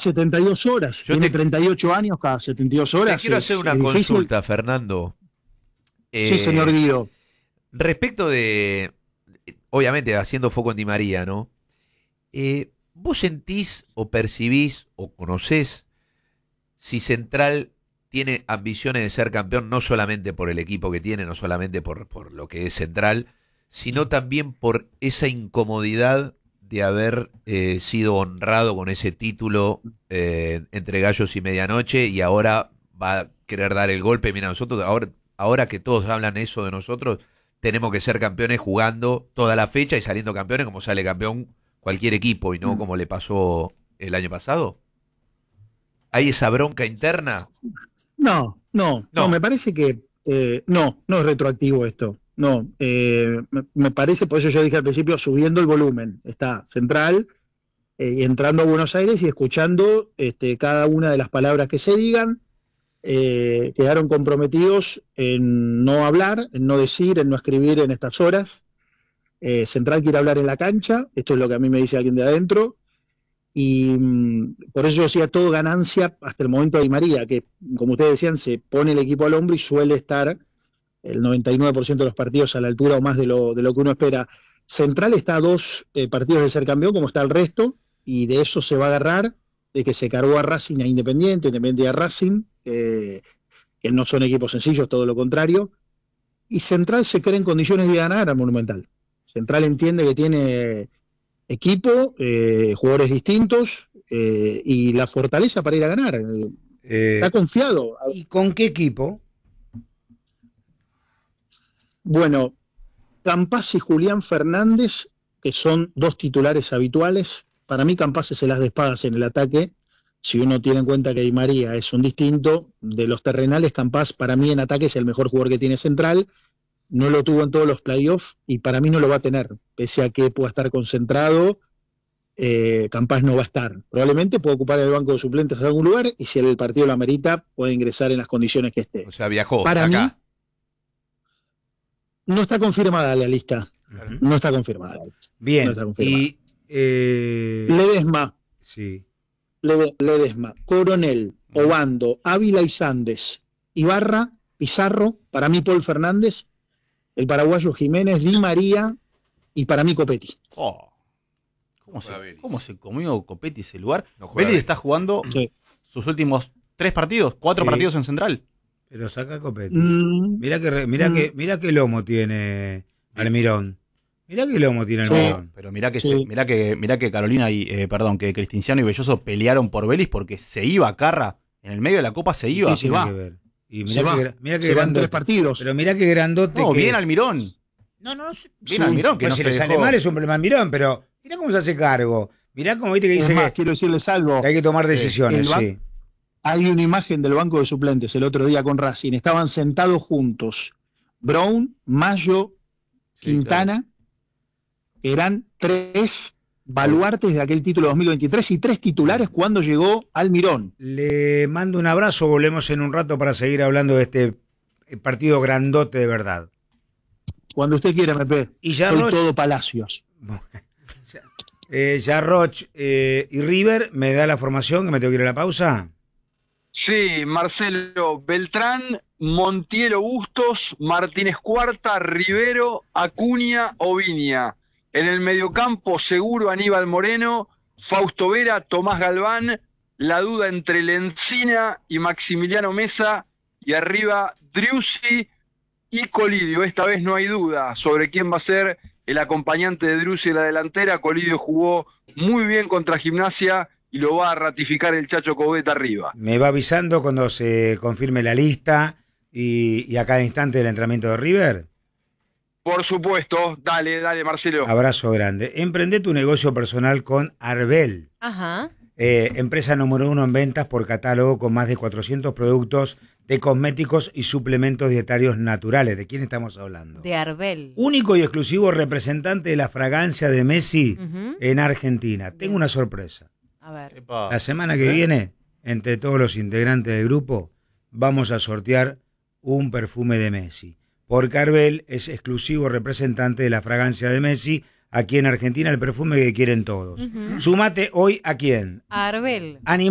72 horas. Tiene 38 años, cada 72 horas. Te quiero hacer una consulta, Fernando. Sí, señor Guido. Respecto de, obviamente, haciendo foco en Di María, ¿no? ¿Vos sentís o percibís o conocés si Central tiene ambiciones de ser campeón, no solamente por el equipo que tiene, no solamente por lo que es Central, sino también por esa incomodidad de haber sido honrado con ese título entre Gallos y Medianoche, y ahora va a querer dar el golpe? Mira, nosotros ahora que todos hablan eso de nosotros, tenemos que ser campeones jugando toda la fecha y saliendo campeones como sale campeón cualquier equipo, y no como le pasó el año pasado. ¿Hay esa bronca interna? No, me parece que no es retroactivo esto. No, me parece, por eso yo dije al principio, subiendo el volumen. Está Central y entrando a Buenos Aires y escuchando cada una de las palabras que se digan. Quedaron comprometidos en no hablar, en no decir, en no escribir en estas horas. Central quiere hablar en la cancha, esto es lo que a mí me dice alguien de adentro, y por eso yo decía todo ganancia hasta el momento de Di María, que como ustedes decían, se pone el equipo al hombro y suele estar el 99% de los partidos a la altura o más de lo que uno espera. Central está a 2 partidos de ser campeón, como está el resto, y de eso se va a agarrar, de que se cargó a Racing, a Independiente a Racing, que no son equipos sencillos, todo lo contrario, y Central se cree en condiciones de ganar al Monumental. Central entiende que tiene equipo, jugadores distintos, y la fortaleza para ir a ganar. Está confiado. ¿Y con qué equipo? Bueno, Campás y Julián Fernández, que son 2 titulares habituales. Para mí Campás es el as de espadas en el ataque. Si uno tiene en cuenta que Di María es un distinto, de los terrenales, Campás para mí en ataque es el mejor jugador que tiene Central. No lo tuvo en todos los playoffs y para mí no lo va a tener, pese a que pueda estar concentrado. Campás no va a estar. Probablemente puede ocupar el banco de suplentes en algún lugar, y si el partido lo amerita, puede ingresar en las condiciones que esté. O sea, viajó para acá. mí, no está confirmada la lista. No está confirmada. Bien. No está confirmada. Y Ledesma. Sí. Ledesma, Coronel, Obando, Ávila y Sandes, Ibarra, Pizarro, para mí Paul Fernández, el paraguayo Jiménez, Di María y para mí Copetti. ¿Cómo se comió Copetti ese lugar? No juega Vélez bien. está jugando sus últimos 4 partidos en Central. Pero saca Copetti. Mirá que lomo tiene Almirón. Mirá que lomo tiene Almirón. Pero mirá que Carolina y que Cristinciano y Belloso pelearon por Vélez porque se iba Carra. En el medio de la Copa se iba. Sí, se va. Y mirá que van 3 partidos. Pero mirá que grandote. No, que bien es. Almirón. Bien Almirón, que pues no si se le sale dejó. mal es un problema Almirón, pero mirá cómo se hace cargo. Mirá cómo viste que Es dice más, quiero decirles algo. que hay que tomar decisiones, sí. Hay una imagen del banco de suplentes el otro día con Racing. Estaban sentados juntos Brown, Mayo, Quintana, que eran 3 baluartes de aquel título 2023 y 3 titulares cuando llegó Almirón. Le mando un abrazo, volvemos en un rato para seguir hablando de este partido grandote de verdad. Cuando usted quiera, MP. Y ya soy todo Palacios. Ya Roch y River, ¿me da la formación que me tengo que ir a la pausa? Sí, Marcelo, Beltrán, Montiel, Bustos, Martínez Cuarta, Rivero, Acuña, Oviña. En el mediocampo, seguro Aníbal Moreno, Fausto Vera, Tomás Galván, la duda entre Lencina y Maximiliano Mesa, y arriba Driussi y Colidio. Esta vez no hay duda sobre quién va a ser el acompañante de Driussi en la delantera. Colidio jugó muy bien contra Gimnasia y lo va a ratificar el Chacho Coudet arriba. Me va avisando cuando se confirme la lista y a cada instante del entrenamiento de River. Por supuesto, dale Marcelo. Abrazo grande. Emprende tu negocio personal con Arbel. Ajá. Empresa número 1 en ventas por catálogo con más de 400 productos de cosméticos y suplementos dietarios naturales. ¿De quién estamos hablando? De Arbel. Único y exclusivo representante de la fragancia de Messi en Argentina. Tengo una sorpresa. A ver. La semana que viene, entre todos los integrantes del grupo, vamos a sortear un perfume de Messi. Porque Arbel es exclusivo representante de la fragancia de Messi aquí en Argentina, el perfume que quieren todos. Súmate hoy a quién. Arbel.